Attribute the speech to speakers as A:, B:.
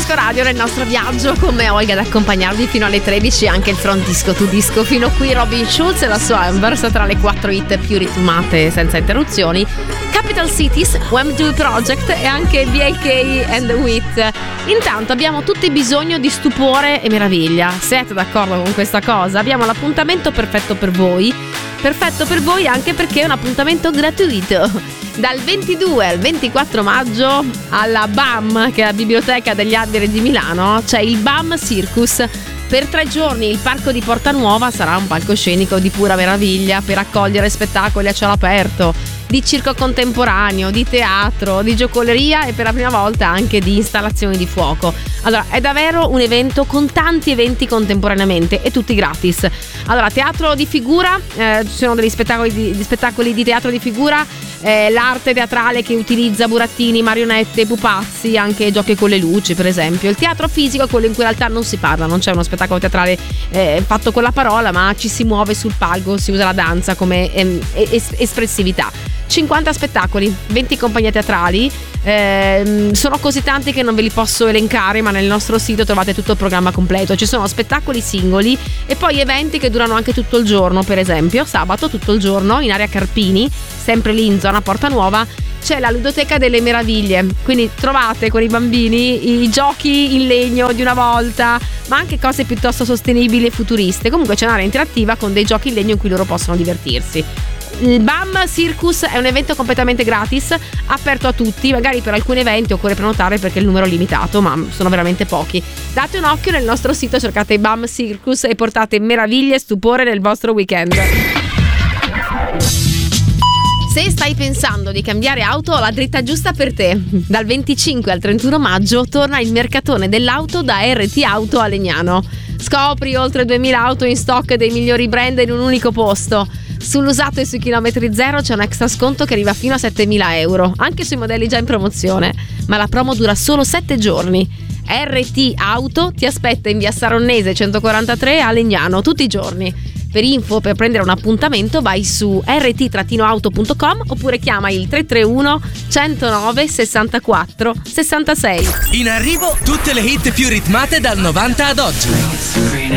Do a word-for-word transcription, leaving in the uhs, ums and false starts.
A: Disco Radio nel nostro viaggio con me Olga ad accompagnarvi fino alle tredici, anche il front disco to disco. Fino qui Robin Schulz e la sua Amber tra le quattro hit più ritmate senza interruzioni. Capital Cities, Wham Do Project e anche B A K and The Wit. Intanto abbiamo tutti bisogno di stupore e meraviglia. Siete d'accordo con questa cosa? Abbiamo l'appuntamento perfetto per voi. Perfetto per voi anche perché è un appuntamento gratuito. Dal ventidue al ventiquattro maggio alla B A M, che è la Biblioteca degli Alberi di Milano, c'è il B A M Circus. Per tre giorni il parco di Porta Nuova sarà un palcoscenico di pura meraviglia per accogliere spettacoli a cielo aperto, di circo contemporaneo, di teatro, di giocoleria e per la prima volta anche di installazioni di fuoco. Allora, è davvero un evento con tanti eventi contemporaneamente e tutti gratis. Allora, teatro di figura, eh, ci sono degli spettacoli di, di spettacoli di teatro di figura, eh, l'arte teatrale che utilizza burattini, marionette, pupazzi, anche giochi con le luci per esempio. Il teatro fisico è quello in cui in realtà non si parla, non c'è uno spettacolo teatrale eh, fatto con la parola, ma ci si muove sul palco, si usa la danza come ehm, es- espressività. cinquanta spettacoli, venti compagnie teatrali, eh, sono così tanti che non ve li posso elencare, ma nel nostro sito trovate tutto il programma completo. Ci sono spettacoli singoli e poi eventi che durano anche tutto il giorno. Per esempio sabato tutto il giorno in area Carpini, sempre lì in zona Porta Nuova, c'è la ludoteca delle meraviglie, quindi trovate con i bambini i giochi in legno di una volta, ma anche cose piuttosto sostenibili e futuriste. Comunque c'è un'area interattiva con dei giochi in legno in cui loro possono divertirsi. Il B A M Circus è un evento completamente gratis, aperto a tutti. Magari per alcuni eventi occorre prenotare perché il numero è limitato, ma sono veramente pochi. Date un occhio nel nostro sito, cercate il B A M Circus e portate meraviglie e stupore nel vostro weekend. Se stai pensando di cambiare auto, ho la dritta giusta per te. Dal venticinque al trentuno maggio torna il mercatone dell'auto da R T Auto a Legnano. Scopri oltre duemila auto in stock dei migliori brand in un unico posto. Sull'usato e sui chilometri zero c'è un extra sconto che arriva fino a settemila euro, anche sui modelli già in promozione. Ma la promo dura solo sette giorni. R T Auto ti aspetta in via Saronnese centoquarantatré a Legnano tutti i giorni. Per info, per prendere un appuntamento, vai su r t auto punto com oppure chiama il tre tre uno centonove sessantaquattro sessantasei.
B: In arrivo tutte le hit più ritmate dal novanta ad oggi.